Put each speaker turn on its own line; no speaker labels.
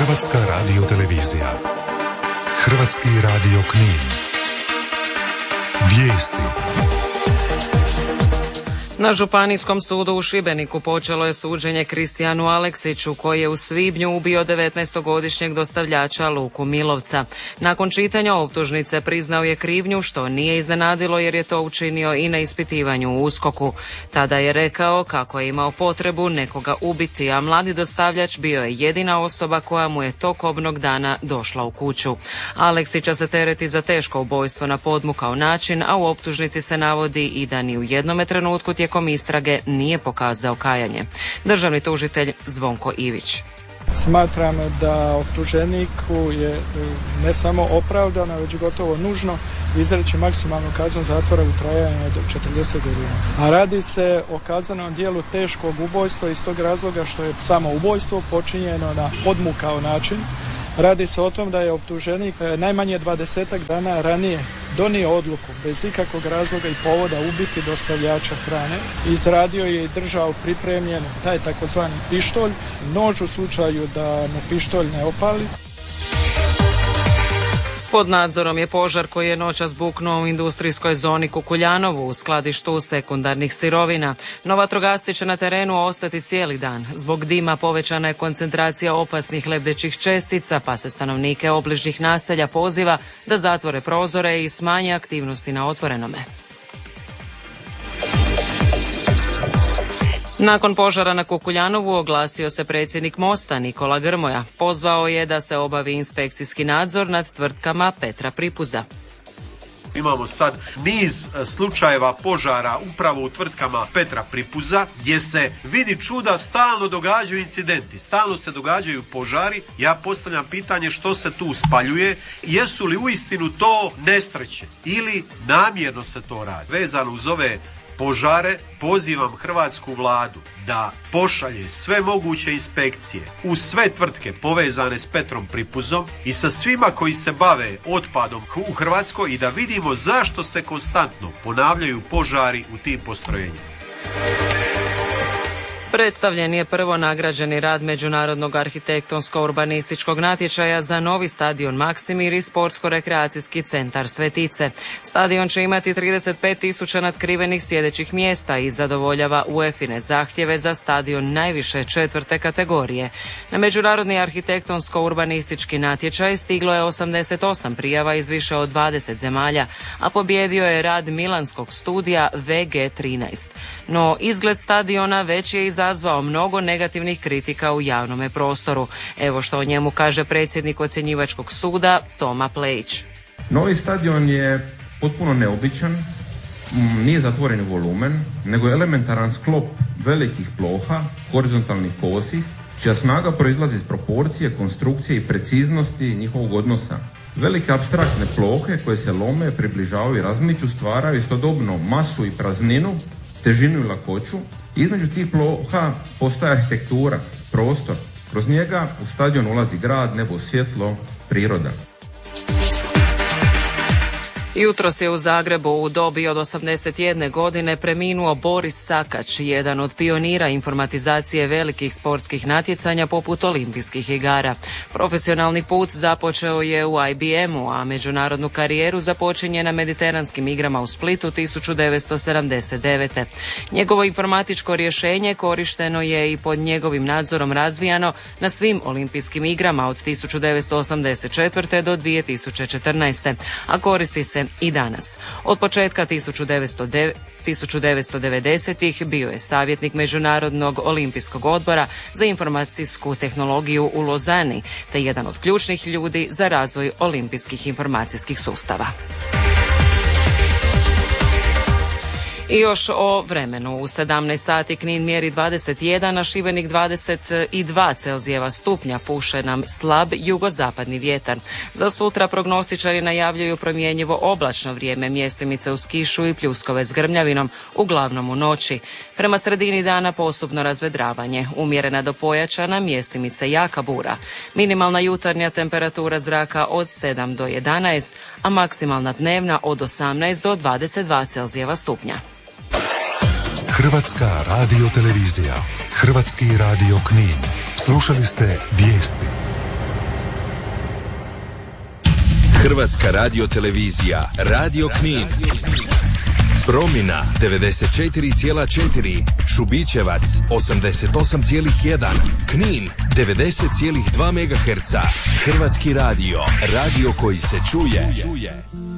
Hrvatska radiotelevizija. Hrvatski radio Knin. Vijesti.
Na Županijskom sudu u Šibeniku počelo je suđenje Kristijanu Aleksiću, koji je u svibnju ubio 19-godišnjeg dostavljača Luku Milovca. Nakon čitanja optužnice priznao je krivnju, što nije iznenadilo jer je to učinio i na ispitivanju u USKOK-u. Tada je rekao kako je imao potrebu nekoga ubiti, a mladi dostavljač bio je jedina osoba koja mu je tokobnog dana došla u kuću. Aleksića se tereti za teško ubojstvo na podmukao način, a u optužnici se navodi i da ni u jednome trenutku tijekom istrage nije pokazao kajanje. Državni tužitelj Zvonko Ivić.
Smatram da optuženiku je ne samo opravdano, već gotovo nužno izreći maksimalnu kaznu zatvora u trajanju do 40 godina. A radi se o kaznenom dijelu teškog ubojstva iz tog razloga što je samo ubojstvo počinjeno na podmukao način. Radi se o tom da je optuženik najmanje 20 dana ranije donio odluku bez ikakvog razloga i povoda ubiti dostavljača hrane. Izradio je i držao pripremljen taj takozvani pištolj, nož u slučaju da mu pištolj ne opali.
Pod nadzorom je požar koji je noćas buknuo u industrijskoj zoni Kukuljanovu u skladištu sekundarnih sirovina. No vatrogasci će na terenu ostati cijeli dan. Zbog dima povećana je koncentracija opasnih lebdećih čestica, pa se stanovnike obližnjih naselja poziva da zatvore prozore i smanje aktivnosti na otvorenome. Nakon požara na Kukuljanovu oglasio se predsjednik Mosta Nikola Grmoja. Pozvao je da se obavi inspekcijski nadzor nad tvrtkama Petra Pripuza.
Imamo sad niz slučajeva požara upravo u tvrtkama Petra Pripuza, gdje se, vidi čuda, stalno događaju incidenti, stalno se događaju požari. Ja postavljam pitanje što se tu spaljuje, jesu li uistinu to nesreće ili namjerno se to radi. Vezano uz ove požare pozivam hrvatsku vladu da pošalje sve moguće inspekcije u sve tvrtke povezane s Petrom Pripuzom i sa svima koji se bave otpadom u Hrvatskoj i da vidimo zašto se konstantno ponavljaju požari u tim postrojenjima.
Predstavljen je prvo nagrađeni rad Međunarodnog arhitektonsko-urbanističkog natječaja za novi stadion Maksimir i sportsko-rekreacijski centar Svetice. Stadion će imati 35.000 natkrivenih sjedećih mjesta i zadovoljava UEFA-ine zahtjeve za stadion najviše 4. kategorije. Na Međunarodni arhitektonsko-urbanistički natječaj stiglo je 88 prijava iz više od 20 zemalja, a pobjedio je rad milanskog studija VG13. No izgled stadiona već je izazvao mnogo negativnih kritika u javnome prostoru. Evo što o njemu kaže predsjednik ocjenjivačkog suda Toma Plejić.
Novi stadion je potpuno neobičan, nije zatvoren volumen, nego je elementaran sklop velikih ploha, horizontalnih kosi, čija snaga proizlazi iz proporcije, konstrukcije i preciznosti njihovog odnosa. Velike apstraktne plohe koje se lome, približavaju i razmiču stvaraju istodobno masu i prazninu, težinu i lakoću. Između tih ploha postaje arhitektura, prostor. Kroz njega u stadion ulazi grad, nebo, svjetlo, priroda.
Jutros je u Zagrebu u dobi od 81 godine preminuo Boris Sakač, jedan od pionira informatizacije velikih sportskih natjecanja poput olimpijskih igara. Profesionalni put započeo je u IBM-u, a međunarodnu karijeru započinje na Mediteranskim igrama u Splitu 1979. Njegovo informatičko rješenje korišteno je i pod njegovim nadzorom razvijano na svim olimpijskim igrama od 1984. do 2014. a koristi se i danas. Od početka 1990-ih bio je savjetnik Međunarodnog olimpijskog odbora za informacijsku tehnologiju u Lozani, te jedan od ključnih ljudi za razvoj olimpijskih informacijskih sustava. I još o vremenu. U 17 sati Knin mjeri 21, a Šibenik 22 Celzijeva stupnja, puše nam slab jugozapadni vjetar. Za sutra prognostičari najavljuju promjenjivo oblačno vrijeme, mjestimice uz kišu i pljuskove s grmljavinom, uglavnom u noći. Prema sredini dana postupno razvedravanje, umjerena do pojačana, mjestimice jaka bura. Minimalna jutarnja temperatura zraka od 7 do 11, a maksimalna dnevna od 18 do 22 Celzijeva stupnja.
Hrvatska radiotelevizija, Hrvatski radio Knin. Slušali ste vijesti.
Hrvatska radiotelevizija, Radio Knin. Promina 94,4, Šubićevac 88,1, Knin 90,2 MHz. Hrvatski radio, radio koji se čuje.